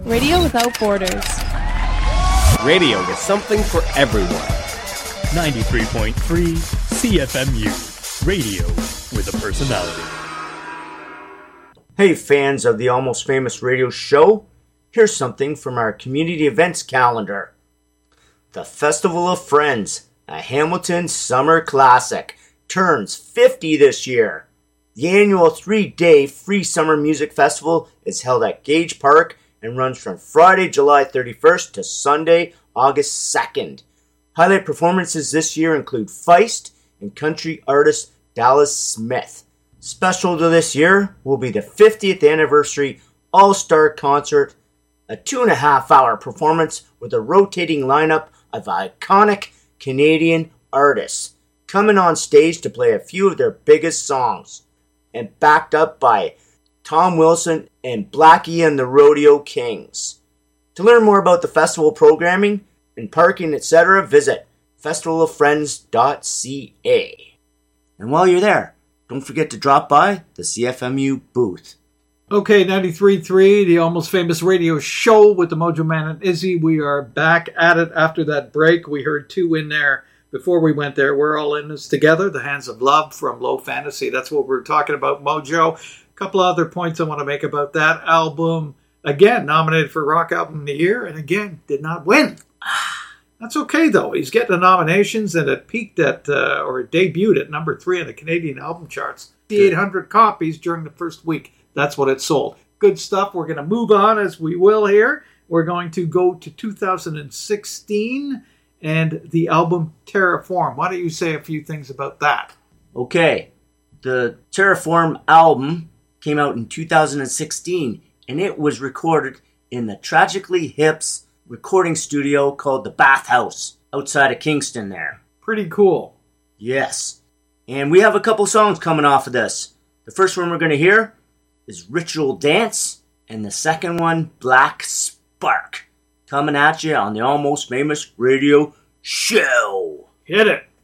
Radio without borders. Radio with something for everyone. 93.3 CFMU. Radio with a personality. Hey fans of the Almost Famous Radio Show, here's something from our community events calendar. The Festival of Friends, a Hamilton Summer Classic, turns 50 this year. The annual 3-day free summer music festival is held at Gage Park and runs from Friday, July 31st to Sunday, August 2nd. Highlight performances this year include Feist and country artist Dallas Smith. Special to this year will be the 50th anniversary All-Star Concert, a 2.5-hour performance with a rotating lineup of iconic Canadian artists coming on stage to play a few of their biggest songs, and backed up by Tom Wilson and Blackie and the Rodeo Kings. To learn more about the festival programming and parking, etc., visit festivaloffriends.ca. And while you're there, don't forget to drop by the CFMU booth. Okay, 93.3, the Almost Famous Radio Show with the Mojo Man and Izzy. We are back at it after that break. We heard two in there before we went there. We're all in this together. The Hands of Love from Low Fantasy. That's what we're talking about, Mojo. A couple of other points I want to make about that album. Again, nominated for Rock Album of the Year, and again, did not win. That's okay, though. He's getting the nominations, and it peaked at, or it debuted at number 3 on the Canadian album charts. 800 copies during the first week. That's what it sold. Good stuff. We're going to move on as we will here. We're going to go to 2016 and the album Terraform. Why don't you say a few things about that? Okay. The Terraform album came out in 2016, and it was recorded in the Tragically Hip's recording studio called the Bathhouse outside of Kingston there. Pretty cool. Yes. And we have a couple songs coming off of this. The first one we're going to hear is Ritual Dance, and the second one, Black Spark. Coming at you on the Almost Famous Radio Show. Hit it.